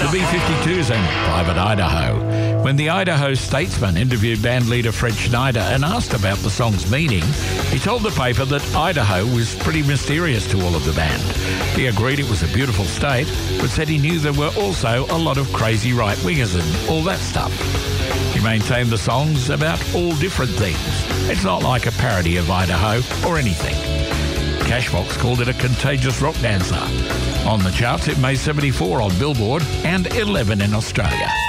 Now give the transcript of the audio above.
The B-52s and Private Idaho. When the Idaho Statesman interviewed band leader Fred Schneider and asked about the song's meaning, he told the paper that Idaho was pretty mysterious to all of the band. He agreed it was a beautiful state, but said he knew there were also a lot of crazy right-wingers and all that stuff. He maintained the song's about all different things. It's not like a parody of Idaho or anything. Cashbox called it a contagious rock dancer. On the charts, it made 74 on Billboard and 11 in Australia.